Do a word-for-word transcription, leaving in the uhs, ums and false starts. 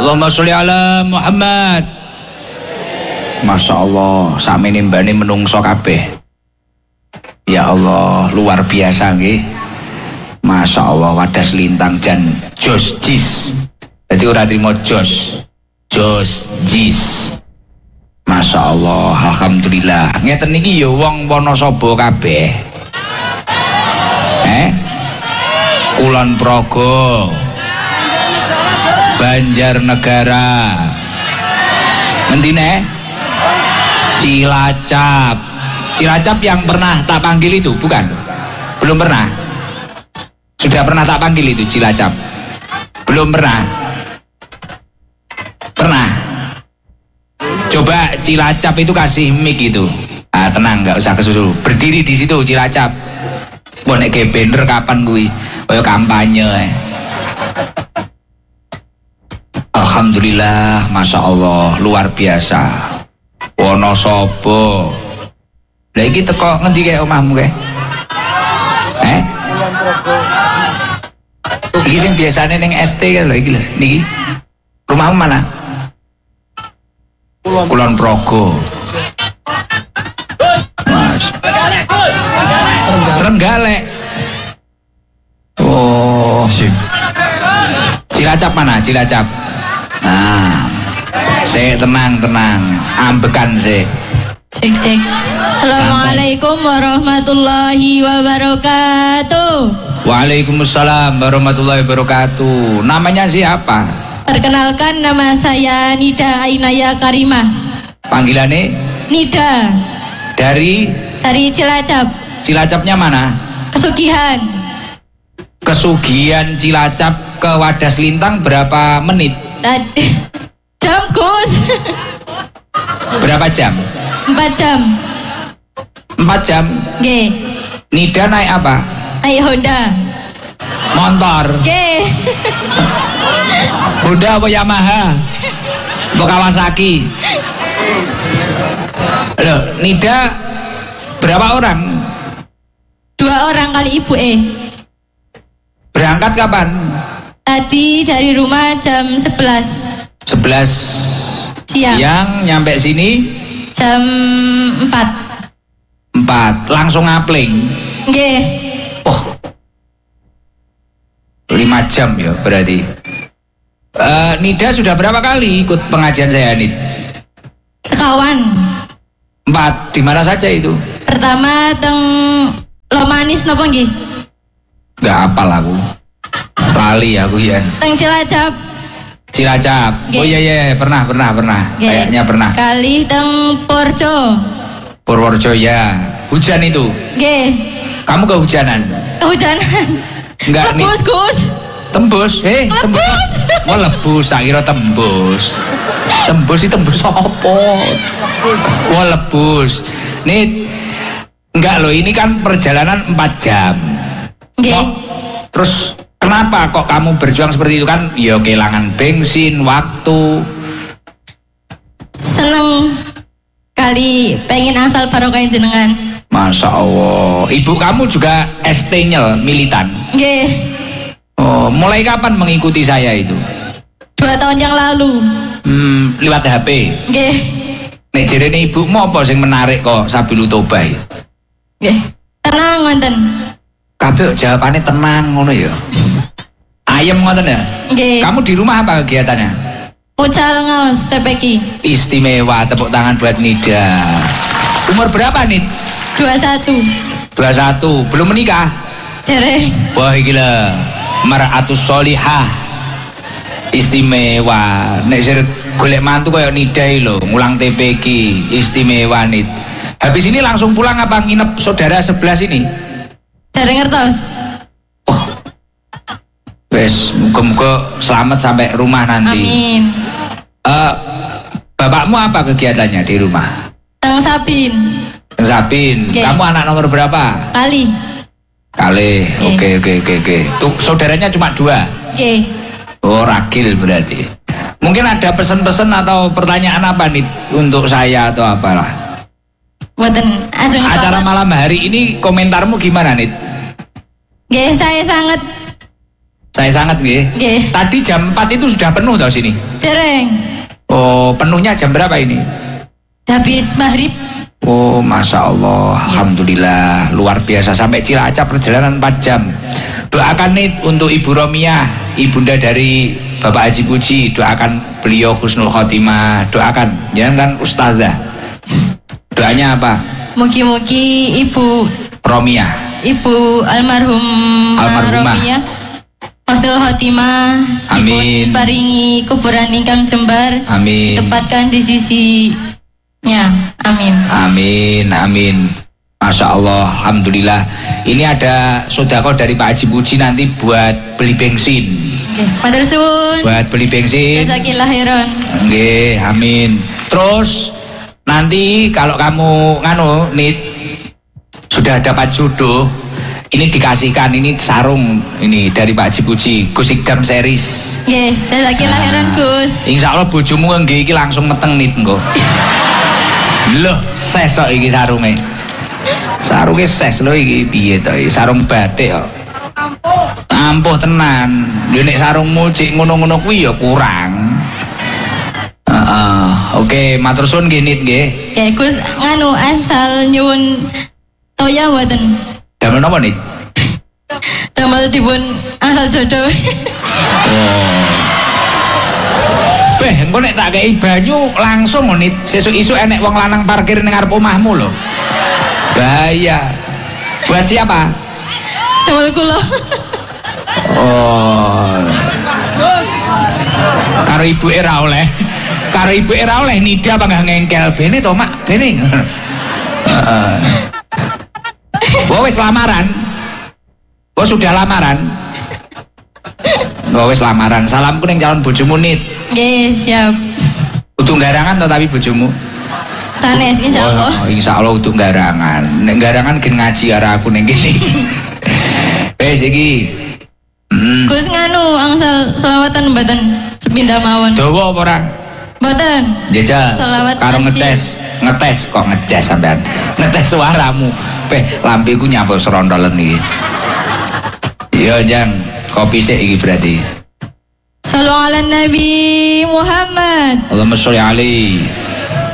Allahumma sholli ala Muhammad. Masya Allah, sakmene mbane menungso kabeh. Ya Allah, luar biasa nggih. Masya Allah, wadas lintang jan jos jis. Jadi ora trimo jos. Jos jis. Masya Allah, alhamdulillah. Ngeten niki ya wong Wonosobo kabeh. Eh? Kulon Progo, Banjarnegara, ngendine? Cilacap. Cilacap yang pernah tak panggil itu, bukan? Belum pernah? Sudah pernah tak panggil itu Cilacap? Belum pernah? Pernah? Coba Cilacap itu kasih mic itu. Ah, tenang, nggak usah kesusul. Berdiri di situ Cilacap. Bonek kayak banner kapan gue? Kayak kampanye. Eh. Alhamdulillah, masya Allah, luar biasa. Wonosobo. Lah iki teko ngendi kayak omahmu kayak? Eh? Iki sing biasane ning S T kan lho iki lho. Niki. Rumahmu mana? Kulon Progo. Mas. Trenggalek. Oh. Cilacap mana? Cilacap. Nah. Sik tenang tenang. Ambekan sik. Cek cek. Assalamualaikum warahmatullahi wabarakatuh. Waalaikumsalam warahmatullahi wabarakatuh. Namanya siapa? Perkenalkan, nama saya Nida Ainaya Karimah. Panggilannya? Nida. Dari? Dari Cilacap. Cilacapnya mana? Kesugihan. Kesugihan Cilacap ke Wadas Lintang berapa menit? Jam Gus. Berapa jam? Empat jam. Empat jam? Oke. Nida naik apa? Naik Honda. Motor. Oke. Honda apa Yamaha? Apa Kawasaki? Loh, Nida berapa orang? Dua orang kali ibu eh. Berangkat kapan? Tadi dari rumah jam sebelas. Sebelas siang. Siang nyampe sini? Jam empat. Empat. Langsung ngapling? Nggih. Oh, lima jam ya berarti. Uh, Nida sudah berapa kali ikut pengajian saya, Nid? Kawan. Empat. Di mana saja itu? Pertama teng Lomanis napa nggih? Gak hafal aku. Lali aku Yan. Teng Cilacap. Cilacap. Gye. Oh iya iya pernah pernah pernah. Gye. Kayaknya pernah. Kali teng Purworejo. Purworejo ya. Hujan itu. Nggih. Kamu kehujanan? Kehujanan. Enggak nih. Tembus, Gus. Tembus. Eh, tembus. Wah, lebus, tak kira tembus. Tembus itu tembus apa? Lebus. Wah, lebus. Nih, enggak loh, ini kan perjalanan empat jam. Nggih. Oh, terus kenapa kok kamu berjuang seperti itu kan? Ya kehilangan bensin, waktu. Seneng kali pengen asal barokah jenengan. Masya Allah. Ibu kamu juga S T-nya militan? Nggih. Oh, mulai kapan mengikuti saya itu? Dua tahun yang lalu. Hmm, lewat H P? Nggih. Nek jarene ibumu apa sing menarik kok Sabilu Tobah? Nggih. Tenang ngoten. Kabeh jawabannya tenang ngono ya. Ayem ngoten ya? Nggih. Kamu di rumah apa kegiatannya? Ucal ngaos T P K. Istimewa, tepuk tangan buat Nida. Umur berapa, Nid? dua puluh satu. dua puluh satu. Belum menikah? Dereng. Wah gila. Mar'atus sholihah. Istimewa. Nek sir golek mantu kaya Nida lho, ngulang T P K. Istimewa, Nid. Habis ini langsung pulang apa nginep saudara sebelah sini? Dereng ngertos. Oh. Wes, muga-muga selamat sampai rumah nanti. Amin. Uh, bapakmu apa kegiatannya di rumah? Teng Sabin. Teng Sabin. Okay. Kamu anak nomor berapa? Kali. Kali. Oke oke oke oke. Tuh saudaranya cuma dua. Oke. Okay. Oh, ragil berarti. Mungkin ada pesan-pesan atau pertanyaan apa nih untuk saya atau apalah? Buatan acara malam hari ini komentarmu gimana nih? Oke, saya sangat Saya sangat nggih. Nggih. Tadi jam empat itu sudah penuh tau sini. Dereng. Oh, penuhnya jam berapa ini? Habis maghrib. Oh, Masya Allah, Alhamdulillah, luar biasa. Sampai Cilacap perjalanan empat jam. Doakan nih untuk Ibu Romiah, ibunda dari Bapak Haji Puji. Doakan beliau husnul khotimah. Doakan, jangan kan ustazah. Doanya apa? Mugi-mugi Ibu Romiah, Ibu almarhum Almarhumah. Romiah husnul khotimah. Amin. Dipun paringi kuburan ingkang jembar. Amin. Ditempatkan di sisinya. Amin. Amin, amin. Masya Allah, Alhamdulillah. Ini ada sodako dari Pak Haji Puji nanti buat beli bensin. Oke, matur suwun. Buat beli bensin. Jazakillah khairan. Oke, amin. Terus nanti kalau kamu nganu nih sudah dapat jodoh, ini dikasihkan ini sarung ini dari Pak Haji Puji, Gus Ikdam series. Nggih, jazakillah khairan Gus. Insya Allah bojomu nggih iki langsung meteng nit engko. Loh, sesok iki sarunge. Sarunge ses lho iki piye to iki? Sarung batik kok. Ampuh tenan. Lho nek sarungmu cik ngono-ngono kuwi ya kurang. Heeh. Oke, matur suwun nggih nit nggih. Nggih, Gus nganu asal nyuwun toya mboten. Damel napa nit? Damel dipun asal jodoh. Oh. Beh, engko nek tak kei banyu langsung nit sesuk-isuk enek wong lanang parkir ning ngarep omahmu lho. Bahaya. Buat siapa? Damel kula. Oh. Karo ibu era oleh. Karo ibu era oleh nida apa nggak ngengkel bene to mak bene. Heeh. Wah wis lamaran. Wah sudah lamaran. Wah wis lamaran. Salamku ning calon bojomu nit. Nggih, siap. Utung garangan to tapi bojomu? Sanes insyaallah. Oh, insyaallah utung garangan. Nek garangan gen ngaji karo aku ning kene. Wes iki. Hmm. Gus nganu angsal selawatan mboten sepindah mawon. Dawa apa ora? Mboten. Jajal. Selawat Karo nasyid. ngetes, ngetes kok ngetes sampean. Ngetes suaramu. Peh, lampiku nyampe serondolen iki. Iya, Jang. Kopi sik iki berarti. Sallu ala Nabi Muhammad. Allahumma sholli alaihi.